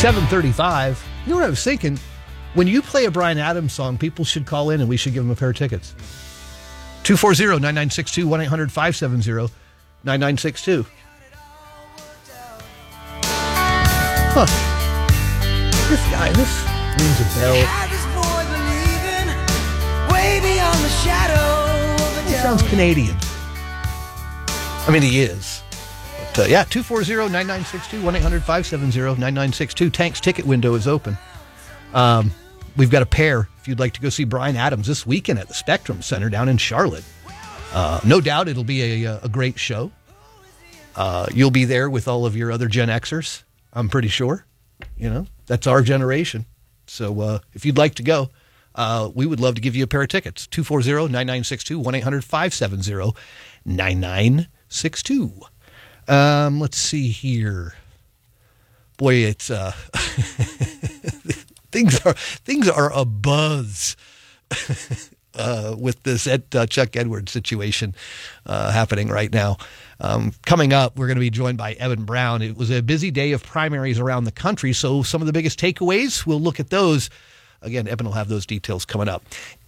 7:35. You know what I was thinking? When you play a Bryan Adams song, people should call in and we should give them a pair of tickets. 240-9962, 1-800-570-9962. Huh. This rings a bell. He sounds Canadian. I mean, he is. But, 240-9962, 1-800-570-9962. Tank's ticket window is open. We've got a pair if you'd like to go see Bryan Adams this weekend at the Spectrum Center down in Charlotte. No doubt it'll be a great show. You'll be there with all of your other Gen Xers, I'm pretty sure. You know, that's our generation. So if you'd like to go, we would love to give you a pair of tickets. 240-9962, 1-800-570-9962. Let's see here. Boy, it's things are abuzz with this Chuck Edwards situation happening right now. Coming up, we're going to be joined by Evan Brown. It was a busy day of primaries around the country, so some of the biggest takeaways, we'll look at those. Again, Evan will have those details coming up.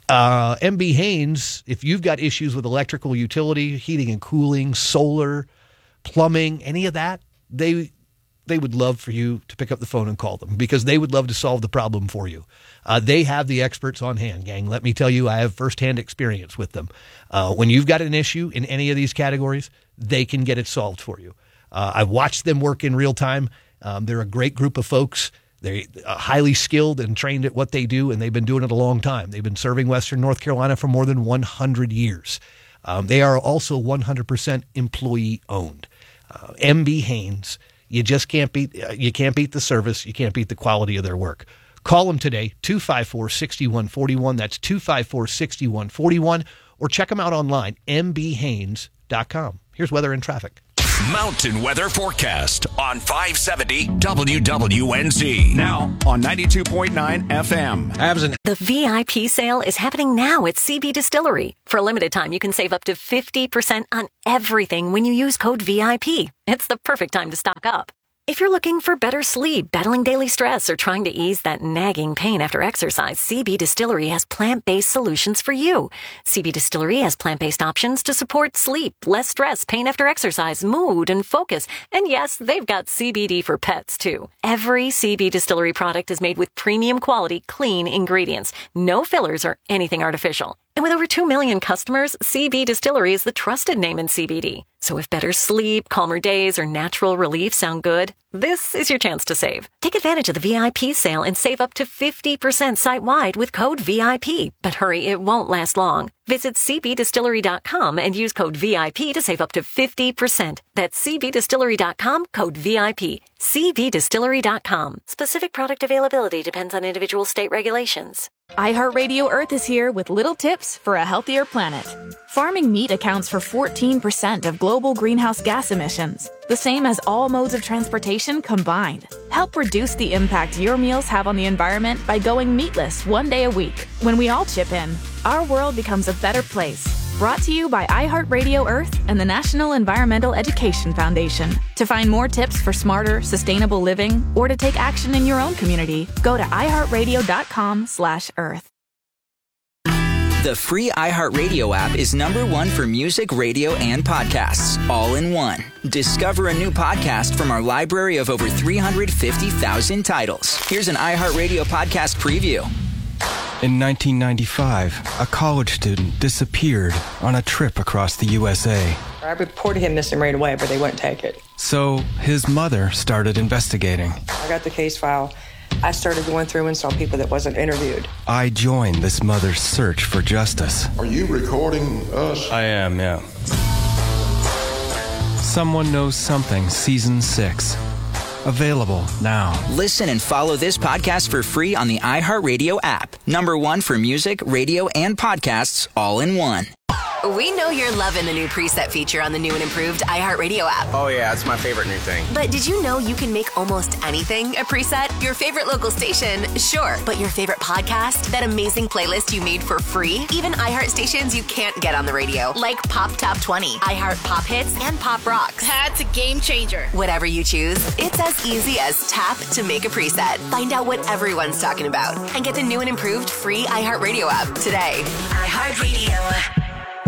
MB Haynes, if you've got issues with electrical utility, heating and cooling, solar, plumbing, any of that, they would love for you to pick up the phone and call them because they would love to solve the problem for you. They have the experts on hand, gang. Let me tell you, I have firsthand experience with them. When you've got an issue in any of these categories, they can get it solved for you. I've watched them work in real time. They're a great group of folks. They're highly skilled and trained at what they do, and they've been doing it a long time. They've been serving Western North Carolina for more than 100 years. They are also 100% employee-owned. MB Haynes, you just can't beat the service. You can't beat the quality of their work. Call them today, 254-6141. That's 254-6141. Or check them out online, mbhaynes.com. Here's weather and traffic. Mountain weather forecast on 570 WWNZ. Now on 92.9 FM. The VIP sale is happening now at CB Distillery. For a limited time, you can save up to 50% on everything when you use code VIP. It's the perfect time to stock up. If you're looking for better sleep, battling daily stress, or trying to ease that nagging pain after exercise, CB Distillery has plant-based solutions for you. CB Distillery has plant-based options to support sleep, less stress, pain after exercise, mood, and focus. And yes, they've got CBD for pets, too. Every CB Distillery product is made with premium quality, clean ingredients. No fillers or anything artificial. And with over 2 million customers, CB Distillery is the trusted name in CBD. So if better sleep, calmer days, or natural relief sound good, this is your chance to save. Take advantage of the VIP sale and save up to 50% site-wide with code VIP. But hurry, it won't last long. Visit cbdistillery.com and use code VIP to save up to 50%. That's cbdistillery.com, code VIP. cbdistillery.com. Specific product availability depends on individual state regulations. iHeartRadio Earth is here with little tips for a healthier planet. Farming meat accounts for 14% of global greenhouse gas emissions, the same as all modes of transportation combined. Help reduce the impact your meals have on the environment by going meatless one day a week. When we all chip in, our world becomes a better place. Brought to you by iHeartRadio Earth and the National Environmental Education Foundation. To find more tips for smarter, sustainable living, or to take action in your own community, go to iHeartRadio.com/Earth. The free iHeartRadio app is #1 for music, radio, and podcasts, all in one. Discover a new podcast from our library of over 350,000 titles. Here's an iHeartRadio podcast preview. In 1995, a college student disappeared on a trip across the USA. I reported him missing right away, but they wouldn't take it. So his mother started investigating. I got the case file. I started going through and saw people that wasn't interviewed. I joined this mother's search for justice. Are you recording us? I am, yeah. Someone Knows Something, Season 6. Available now. Listen and follow this podcast for free on the iHeartRadio app. #1 for music, radio, and podcasts, all in one. We know you're loving the new preset feature on the new and improved iHeartRadio app. Oh, yeah, it's my favorite new thing. But did you know you can make almost anything a preset? Your favorite local station, sure. But your favorite podcast? That amazing playlist you made for free? Even iHeart stations you can't get on the radio, like Pop Top 20, iHeart Pop Hits, and Pop Rocks. That's a game changer. Whatever you choose, it's as easy as tap to make a preset. Find out what everyone's talking about and get the new and improved free iHeartRadio app today. iHeartRadio.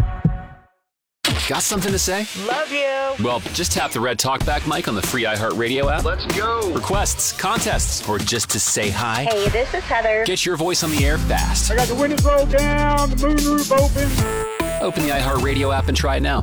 Got something to say? Love you. Well, just tap the red talkback mic on the free iHeartRadio app. Let's go. Requests, contests, or just to say hi. Hey, this is Heather. Get your voice on the air fast. I got the windows rolled down, the moonroof open. Open the iHeartRadio app and try it now.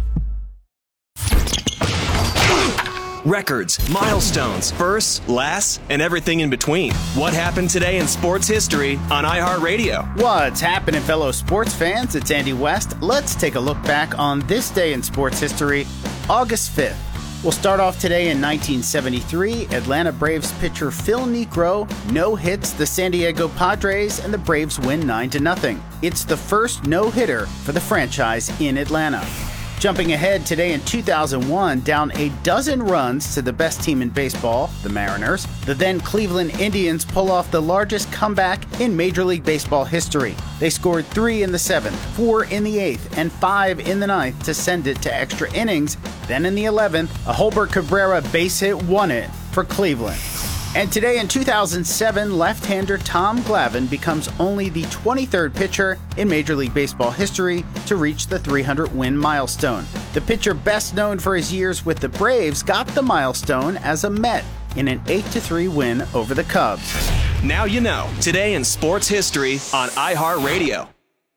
Records, milestones, firsts, lasts, and everything in between. What happened today in sports history on iHeartRadio? What's happening, fellow sports fans? It's Andy West. Let's take a look back on this day in sports history, August 5th. We'll start off today in 1973. Atlanta Braves pitcher Phil Niekro no-hits the San Diego Padres, and the Braves win 9-0. It's the first no-hitter for the franchise in Atlanta. Jumping ahead today in 2001, down a dozen runs to the best team in baseball, the Mariners, the then Cleveland Indians pull off the largest comeback in Major League Baseball history. They scored 3 in the 7th, 4 in the 8th, and 5 in the 9th to send it to extra innings. Then in the 11th, a Holbert Cabrera base hit won it for Cleveland. And today in 2007, left-hander Tom Glavine becomes only the 23rd pitcher in Major League Baseball history to reach the 300-win milestone. The pitcher best known for his years with the Braves got the milestone as a Met in an 8-3 win over the Cubs. Now you know. Today in sports history on iHeartRadio.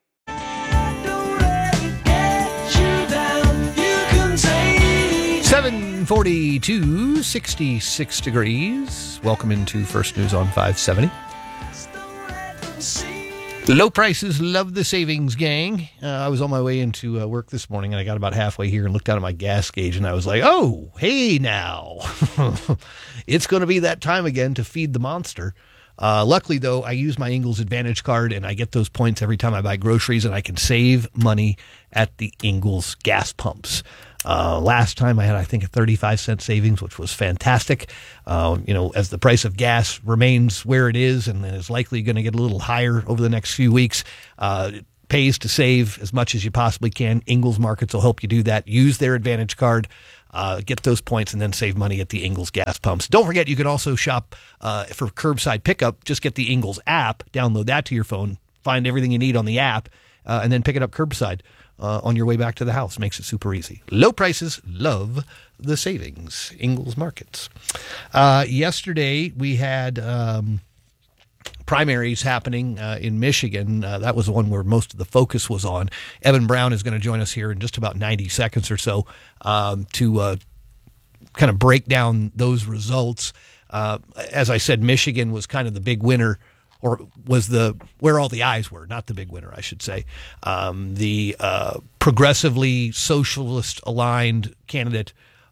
7:42, 66 degrees. Welcome into First News on 570. Low prices, love the savings, gang. I was on my way into work this morning, and I got about halfway here and looked down at my gas gauge, and I was like, oh, hey now. It's going to be that time again to feed the monster. Luckily, though, I use my Ingles Advantage card, and I get those points every time I buy groceries, and I can save money at the Ingles gas pumps. Last time I had, I think, a 35-cent savings, which was fantastic. As the price of gas remains where it is and is likely going to get a little higher over the next few weeks, it pays to save as much as you possibly can. Ingles Markets will help you do that. Use their Advantage card, get those points, and then save money at the Ingles gas pumps. Don't forget, you can also shop for curbside pickup. Just get the Ingles app, download that to your phone, find everything you need on the app, and then pick it up curbside. On your way back to the house. Makes it super easy. Low prices, love the savings. Ingles Markets. Yesterday, we had primaries happening in Michigan. That was the one where most of the focus was on. Evan Brown is going to join us here in just about 90 seconds or so to kind of break down those results. As I said, Michigan was kind of the big winner, or was where all the eyes were, not the big winner, I should say. The progressively socialist-aligned candidate,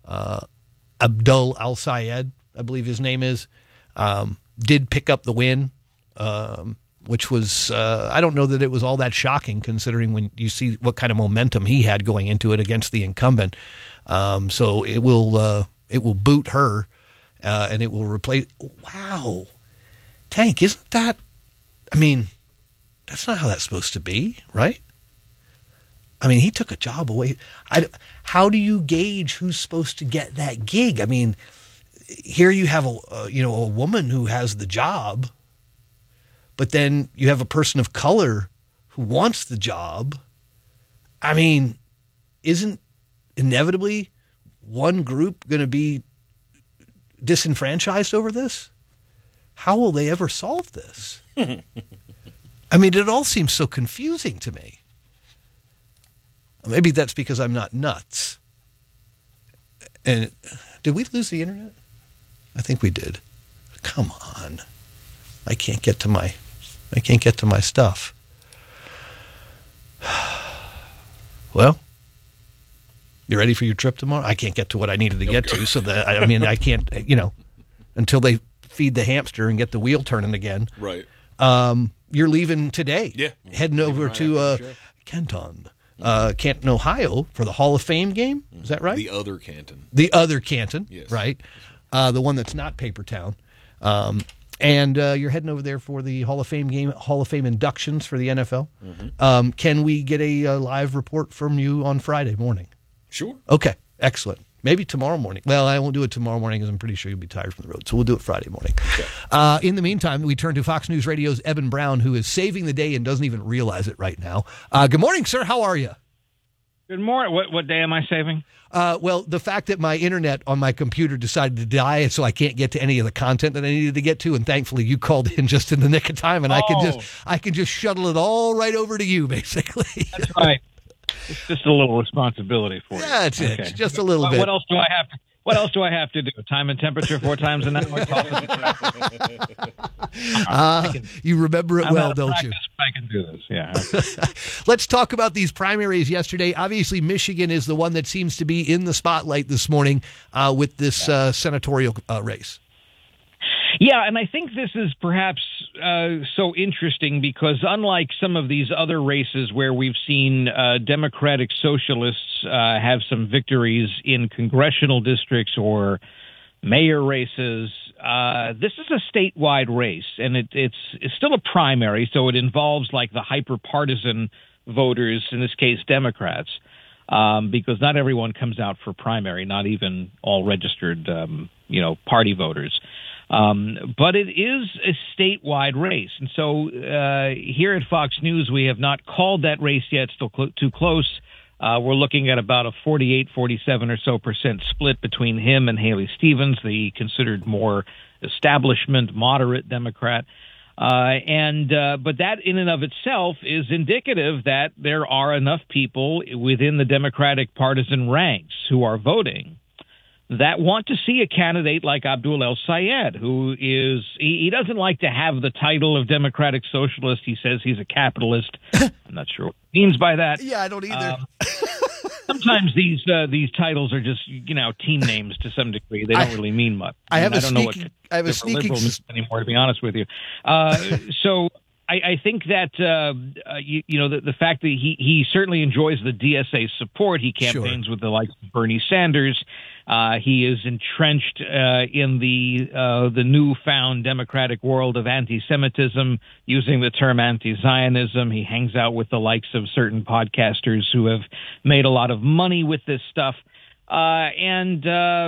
Abdul Al-Sayed, I believe his name is, did pick up the win, which was, I don't know that it was all that shocking considering when you see what kind of momentum he had going into it against the incumbent. So it will boot her, and it will replace. Wow. Tank, isn't that, that's not how that's supposed to be, right? He took a job away. How do you gauge who's supposed to get that gig? Here you have a woman who has the job, but then you have a person of color who wants the job. Isn't inevitably one group going to be disenfranchised over this? How will they ever solve this? It all seems so confusing to me. Maybe that's because I'm not nuts. And did we lose the internet? I think we did. Come on. I can't get to my stuff. Well, you ready for your trip tomorrow? I can't get to what I needed to get to, so that I can't, until they feed the hamster and get the wheel turning again. Right. You're leaving today. Yeah. Heading over to Canton. Canton, Ohio, for the Hall of Fame game. Is that right? The other Canton. The other Canton, yes. Right. The one that's not Papertown. And you're heading over there for the Hall of Fame game, Hall of Fame inductions for the NFL. Mm-hmm. Can we get a live report from you on Friday morning? Sure. Okay, excellent. Maybe tomorrow morning. Well, I won't do it tomorrow morning because I'm pretty sure you'll be tired from the road. So we'll do it Friday morning. Okay. In the meantime, we turn to Fox News Radio's Evan Brown, who is saving the day and doesn't even realize it right now. Good morning, sir. How are you? Good morning. What day am I saving? Well, the fact that my internet on my computer decided to die, so I can't get to any of the content that I needed to get to, and thankfully you called in just in the nick of time, and I can just shuttle it all right over to you, basically. That's right. It's just a little responsibility for you. Yeah, that's it. Just a little bit. What else do I have to do? Time and temperature 4 times an hour? You remember it well, don't you? I can do this, yeah. Let's talk about these primaries yesterday. Obviously, Michigan is the one that seems to be in the spotlight this morning with this senatorial race. Yeah, and I think this is perhaps so interesting because unlike some of these other races where we've seen Democratic socialists have some victories in congressional districts or mayor races, this is a statewide race, and it's still a primary, so it involves like the hyper-partisan voters, in this case Democrats, because not everyone comes out for primary, not even all registered party voters. But it is a statewide race. And so here at Fox News, we have not called that race yet, still too close. We're looking at about a 48, 47 or so % split between him and Haley Stevens, the considered more establishment, moderate Democrat. But that in and of itself is indicative that there are enough people within the Democratic partisan ranks who are voting that want to see a candidate like Abdul El-Sayed, who is, he doesn't like to have the title of Democratic Socialist. He says he's a capitalist. I'm not sure what he means by that. Yeah, I don't either. Sometimes these titles are just, team names to some degree. They don't really mean much. I have a liberal sneaking anymore, to be honest with you. So I think that, the fact that he certainly enjoys the DSA support. He campaigns with the likes of Bernie Sanders. He is entrenched in the newfound democratic world of anti-Semitism, using the term anti-Zionism. He hangs out with the likes of certain podcasters who have made a lot of money with this stuff. And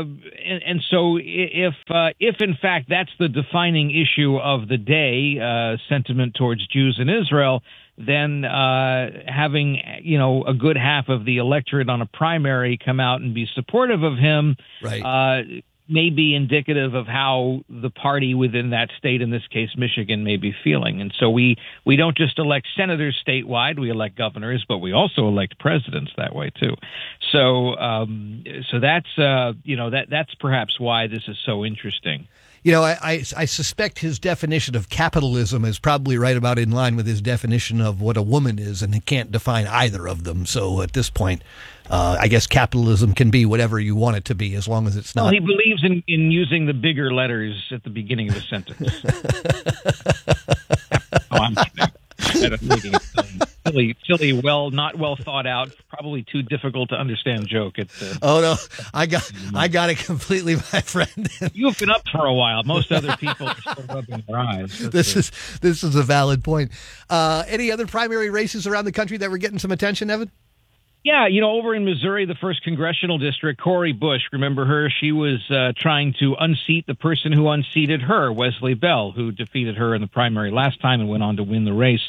so if in fact that's the defining issue of the day, sentiment towards Jews in Israel, then having a good half of the electorate on a primary come out and be supportive of him, right, may be indicative of how the party within that state, in this case Michigan, may be feeling. And so we don't just elect senators statewide, we elect governors, but we also elect presidents that way too. So that's that's perhaps why this is so interesting. I suspect his definition of capitalism is probably right about in line with his definition of what a woman is, and he can't define either of them. So at this point, I guess capitalism can be whatever you want it to be, as long as it's not. Well, he believes in using the bigger letters at the beginning of a sentence. I'm kidding. Silly, not well thought out, probably too difficult to understand joke. Oh no, I got it completely, my friend. You've been up for a while. Most other people are still rubbing their eyes. This is a valid point. Any other primary races around the country that were getting some attention, Evan? Yeah, over in Missouri, the 1st congressional district, Cori Bush, remember her? She was trying to unseat the person who unseated her, Wesley Bell, who defeated her in the primary last time and went on to win the race.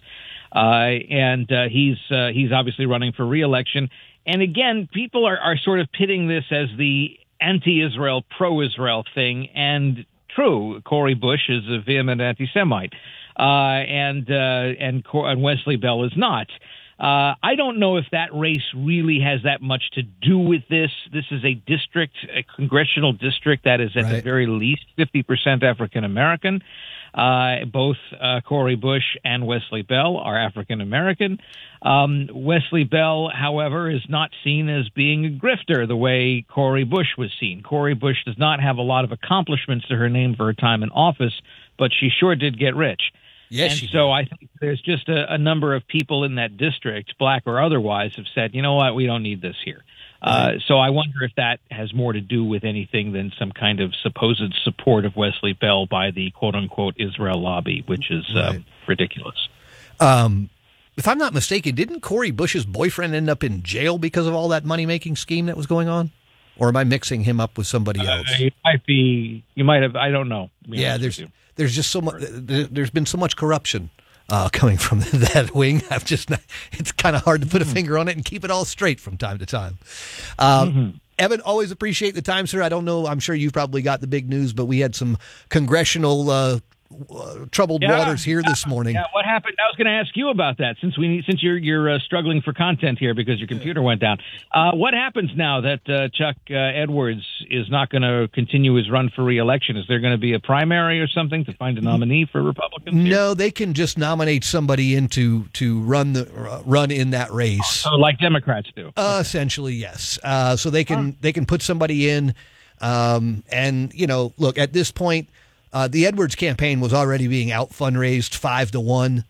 He's obviously running for re-election. And again, people are sort of pitting this as the anti-Israel, pro-Israel thing. And true, Cori Bush is a vehement anti-Semite, and Wesley Bell is not. I don't know if that race really has that much to do with this. This is a congressional district that is at the very least 50% African American. Both Cori Bush and Wesley Bell are African American. Wesley Bell, however, is not seen as being a grifter the way Cori Bush was seen. Cori Bush does not have a lot of accomplishments to her name for her time in office, but she sure did get rich. Yes, and so I think there's just a number of people in that district, black or otherwise, have said, you know what, we don't need this here. Right. So I wonder if that has more to do with anything than some kind of supposed support of Wesley Bell by the quote-unquote Israel lobby, which is ridiculous. If I'm not mistaken, didn't Cori Bush's boyfriend end up in jail because of all that money-making scheme that was going on? Or am I mixing him up with somebody else? It might be. You might have. I don't know. Yeah, there's just so much. There's been so much corruption coming from that wing. It's kind of hard to put a finger on it and keep it all straight from time to time. Evan, always appreciate the time, sir. I don't know. I'm sure you've probably got the big news, but we had some congressional troubled waters here this morning. Yeah, what happened? I was going to ask you about that since you're struggling for content here because your computer went down. What happens now that Chuck Edwards is not going to continue his run for re-election? Is there going to be a primary or something to find a nominee for Republicans? No, they can just nominate somebody in to run in that race. Oh, like Democrats do. Essentially, yes. So they can put somebody in, and look, at this point. The Edwards campaign was already being out fundraised 5-1.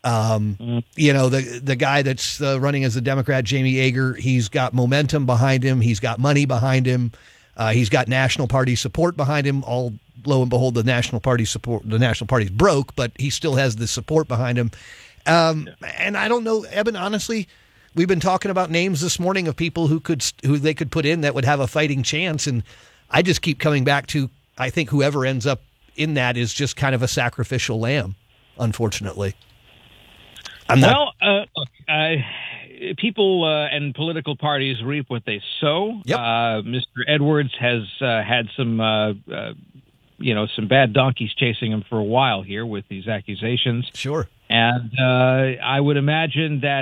The guy that's running as a Democrat, Jamie Yeager, he's got momentum behind him. He's got money behind him. He's got National Party support behind him. All lo and behold, the National Party's broke, but he still has the support behind him. And I don't know, Eben, honestly, we've been talking about names this morning of people who they could put in that would have a fighting chance. And I just keep coming back to, I think whoever ends up in that is just kind of a sacrificial lamb, unfortunately. People and political parties reap what they sow. Yep. Mr. Edwards has had some bad donkeys chasing him for a while here with these accusations. Sure. And I would imagine that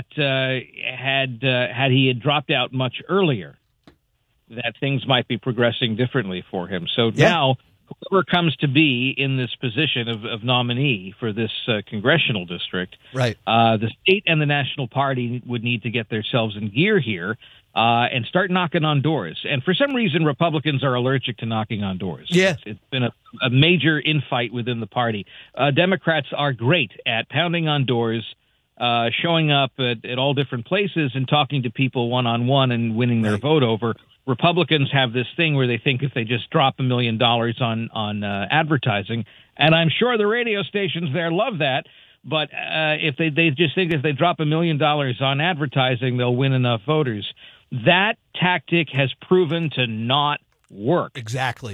had he dropped out much earlier, that things might be progressing differently for him. So now, whoever comes to be in this position of nominee for this congressional district, right? The state and the National Party would need to get themselves in gear here and start knocking on doors. And for some reason, Republicans are allergic to knocking on doors. Yeah. It's been a major infight within the party. Democrats are great at pounding on doors, showing up at all different places and talking to people one-on-one and winning their vote over. Republicans have this thing where they think if they just drop $1 million on advertising, and I'm sure the radio stations there love that, but if they just think if they drop $1 million on advertising, they'll win enough voters. That tactic has proven to not work. Exactly.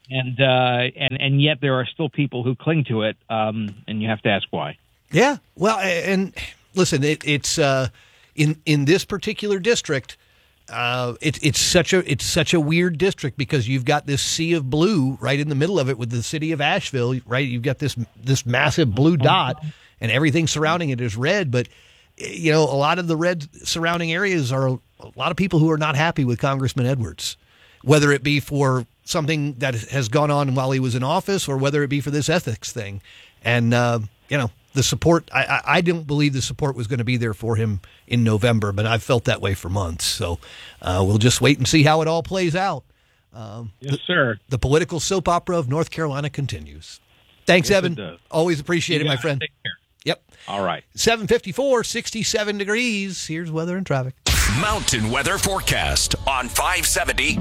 And yet there are still people who cling to it, and you have to ask why. Yeah. Well, and listen, it's in this particular district. It's such a weird district because you've got this sea of blue right in the middle of it with the city of Asheville, right? You've got this massive blue dot and everything surrounding it is red. But, a lot of the red surrounding areas are a lot of people who are not happy with Congressman Edwards, whether it be for something that has gone on while he was in office or whether it be for this ethics thing. And, the support, I don't believe the support was going to be there for him in November, but I've felt that way for months. So we'll just wait and see how it all plays out. Yes, sir. The political soap opera of North Carolina continues. Thanks, Evan. Always appreciate it, my friend. Take care. Yep. All right. 7:54, 67 degrees. Here's weather and traffic. Mountain Weather Forecast on 570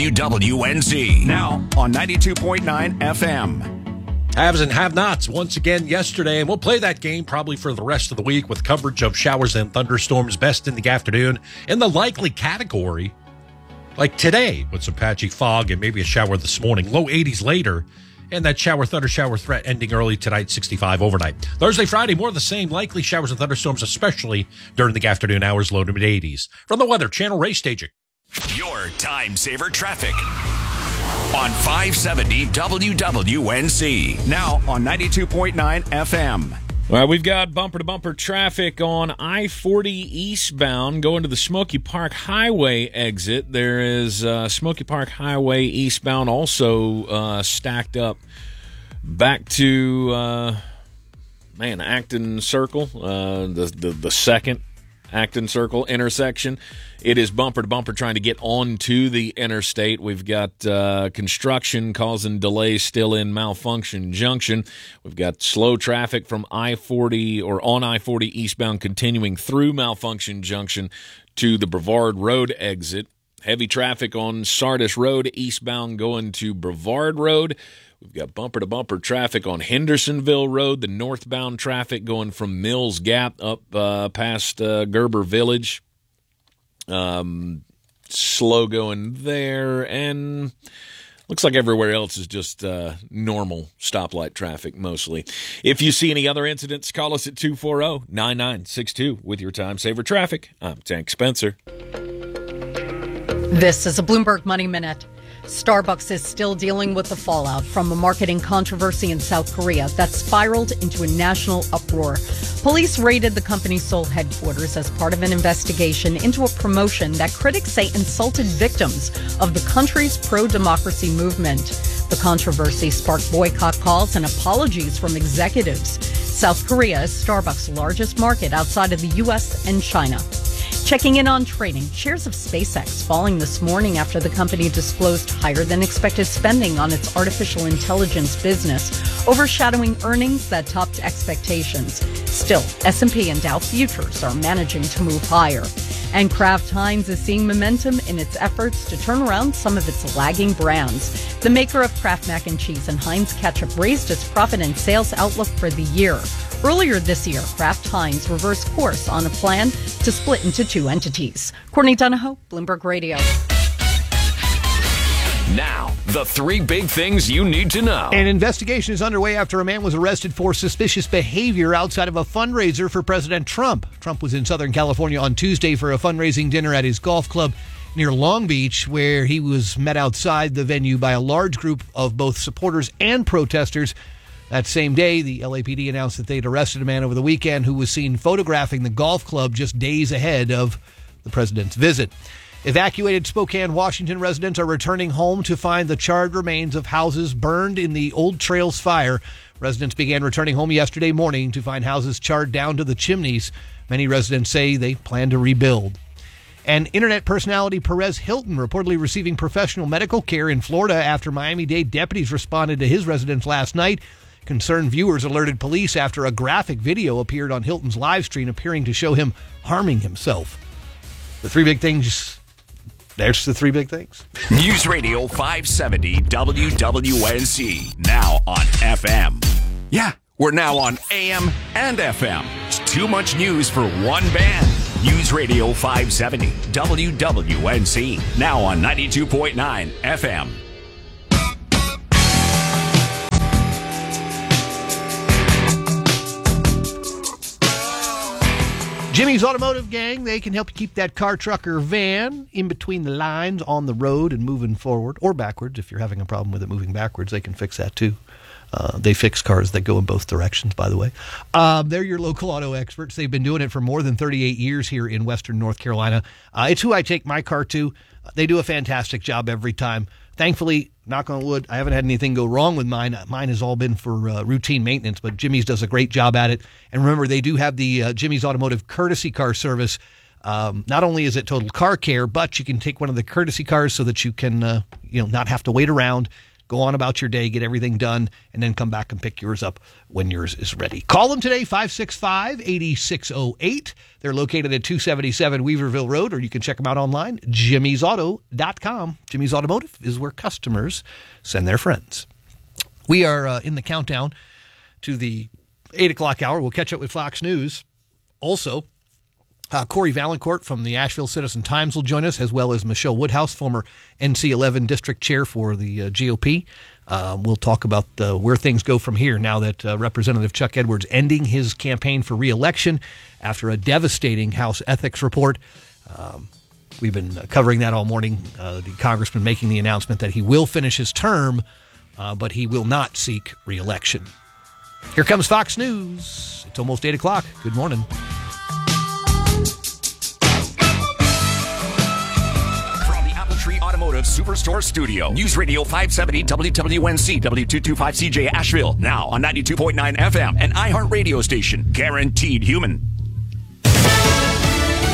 WWNZ. Now on 92.9 FM. Haves and have-nots once again yesterday, and we'll play that game probably for the rest of the week with coverage of showers and thunderstorms best in the afternoon. In the likely category, like today with some patchy fog and maybe a shower this morning, low 80s later, and that thunder shower threat ending early tonight, 65 overnight. Thursday, Friday, more of the same, likely showers and thunderstorms, especially during the afternoon hours, low to mid-80s. From the Weather Channel race staging. Your time saver traffic on 570 WWNZ. Now on 92.9 FM. Well, we've got bumper-to-bumper traffic on I-40 eastbound going to the Smoky Park Highway exit. There is Smoky Park Highway eastbound also stacked up back to Acton Circle, the second Acton Circle intersection. It is bumper to bumper trying to get onto the interstate. We've got construction causing delays still in Malfunction Junction. We've got slow traffic from I-40 or on I-40 eastbound continuing through Malfunction Junction to the Brevard Road exit. Heavy traffic on Sardis Road eastbound going to Brevard Road. We've got bumper-to-bumper traffic on Hendersonville Road, the northbound traffic going from Mills Gap up past Gerber Village. Slow going there, and looks like everywhere else is just normal stoplight traffic mostly. If you see any other incidents, call us at 240-9962 with your Time Saver Traffic. I'm Tank Spencer. This is a Bloomberg Money Minute. Starbucks is still dealing with the fallout from a marketing controversy in South Korea that spiraled into a national uproar. Police raided the company's Seoul headquarters as part of an investigation into a promotion that critics say insulted victims of the country's pro-democracy movement. The controversy sparked boycott calls and apologies from executives. South Korea is Starbucks' largest market outside of the U.S. and China. Checking in on trading, shares of SpaceX falling this morning after the company disclosed higher than expected spending on its artificial intelligence business, overshadowing earnings that topped expectations. Still, S&P and Dow futures are managing to move higher. And Kraft Heinz is seeing momentum in its efforts to turn around some of its lagging brands. The maker of Kraft Mac and Cheese and Heinz Ketchup raised its profit and sales outlook for the year. Earlier this year, Kraft Heinz reversed course on a plan to split into two entities. Courtney Donahoe, Bloomberg Radio. Now, the three big things you need to know. An investigation is underway after a man was arrested for suspicious behavior outside of a fundraiser for President Trump. Trump was in Southern California on Tuesday for a fundraising dinner at his golf club near Long Beach, where he was met outside the venue by a large group of both supporters and protesters. That same day, the LAPD announced that they'd arrested a man over the weekend who was seen photographing the golf club just days ahead of the president's visit. Evacuated Spokane, Washington residents are returning home to find the charred remains of houses burned in the Old Trails fire. Residents began returning home yesterday morning to find houses charred down to the chimneys. Many residents say they plan to rebuild. And internet personality Perez Hilton reportedly receiving professional medical care in Florida after Miami-Dade deputies responded to his residence last night. Concerned viewers alerted police after a graphic video appeared on Hilton's live stream appearing to show him harming himself. The three big things. There's the three big things. News Radio 570 WWNC. Now on FM. Yeah, we're now on AM and FM. It's too much news for one band. News Radio 570 WWNC. Now on 92.9 FM. Jimmy's Automotive Gang, they can help you keep that car, truck, or van in between the lines on the road and moving forward or backwards. If you're having a problem with it moving backwards, they can fix that too. They fix cars that go in both directions, by the way. They're your local auto experts. They've been doing it for more than 38 years here in Western North Carolina. It's who I take my car to. They do a fantastic job every time. Thankfully, knock on wood, I haven't had anything go wrong with mine. Mine has all been for routine maintenance, but Jimmy's does a great job at it. And remember, they do have the Jimmy's Automotive Courtesy Car Service. Not only is it total car care, but you can take one of the courtesy cars so that you can not have to wait around, go on about your day, get everything done, and then come back and pick yours up when yours is ready. Call them today, 565-8608. They're located at 277 Weaverville Road, or you can check them out online, jimmysauto.com. Jimmy's Automotive is where customers send their friends. We are in the countdown to the 8 o'clock hour. We'll catch up with Fox News. Also, Corey Valancourt from the Asheville Citizen-Times will join us, as well as Michelle Woodhouse, former NC-11 district chair for the GOP. We'll talk about where things go from here now that Representative Chuck Edwards ending his campaign for re-election after a devastating House ethics report. We've been covering that all morning. The congressman making the announcement that he will finish his term, but he will not seek re-election. Here comes Fox News. It's almost 8 o'clock. Good morning. Automotive Superstore Studio. News Radio 570 WWNC W225CJ Asheville. Now on 92.9 FM and iHeart radio station. Guaranteed Human.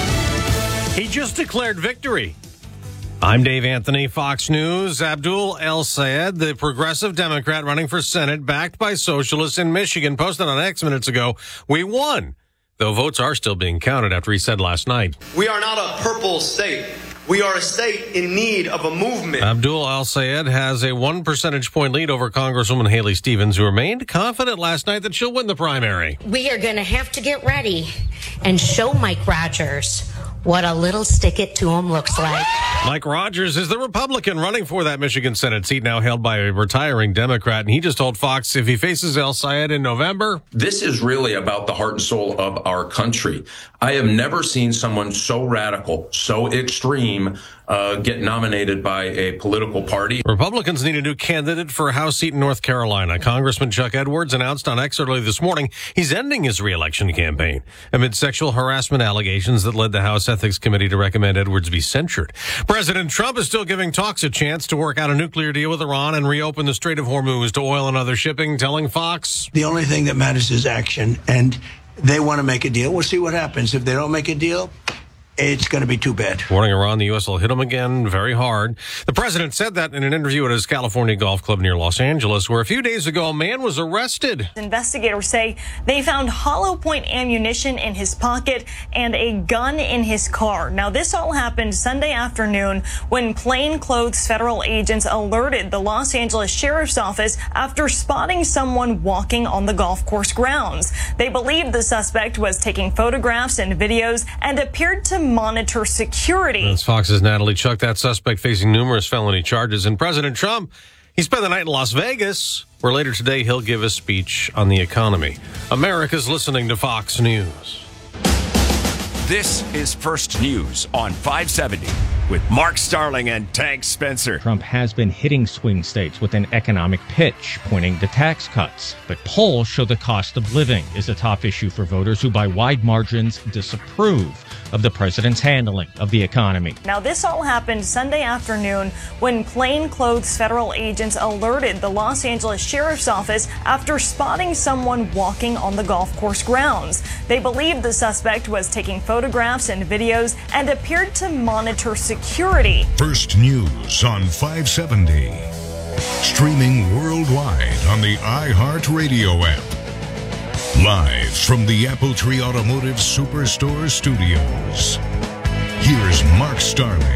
He just declared victory. I'm Dave Anthony, Fox News. Abdul El-Sayed, the progressive Democrat running for Senate, backed by socialists in Michigan, posted on X minutes ago, "We won," though votes are still being counted after he said last night. We are not a purple state. We are a state in need of a movement. Abdul El-Sayed has a 1 percentage point lead over Congresswoman Haley Stevens, who remained confident last night that she'll win the primary. We are going to have to get ready and show Mike Rogers what a little stick it to him looks like. Mike Rogers is the Republican running for that Michigan Senate seat, now held by a retiring Democrat, and he just told Fox if he faces El-Sayed in November. This is really about the heart and soul of our country. I have never seen someone so radical, so extreme, get nominated by a political party. Republicans need a new candidate for a House seat in North Carolina. Congressman Chuck Edwards announced on X early this morning he's ending his re-election campaign amid sexual harassment allegations that led the House Ethics Committee to recommend Edwards be censured. President Trump is still giving talks a chance to work out a nuclear deal with Iran and reopen the Strait of Hormuz to oil and other shipping, telling Fox, "The only thing that matters is action, and they want to make a deal. We'll see what happens. If they don't make a deal, it's going to be too bad." Warning Iran, the U.S. will hit them again very hard. The president said that in an interview at his California golf club near Los Angeles, where a few days ago a man was arrested. Investigators say they found hollow point ammunition in his pocket and a gun in his car. Now, this all happened Sunday afternoon when plainclothes federal agents alerted the Los Angeles Sheriff's Office after spotting someone walking on the golf course grounds. They believed the suspect was taking photographs and videos and appeared to monitor security. That's Fox's Natalie Chuck, that suspect facing numerous felony charges. And President Trump, he spent the night in Las Vegas, where later today he'll give a speech on the economy. America's listening to Fox News. This is First News on 570 with Mark Starling and Tank Spencer. Trump has been hitting swing states with an economic pitch, pointing to tax cuts. But polls show the cost of living is a top issue for voters who by wide margins disapprove of the president's handling of the economy. Now, this all happened Sunday afternoon when plainclothes federal agents alerted the Los Angeles Sheriff's Office after spotting someone walking on the golf course grounds. They believed the suspect was taking photographs and videos and appeared to monitor security. First News on 570. Streaming worldwide on the iHeartRadio app. Live from the Apple Tree Automotive Superstore studios. Here's Mark Starling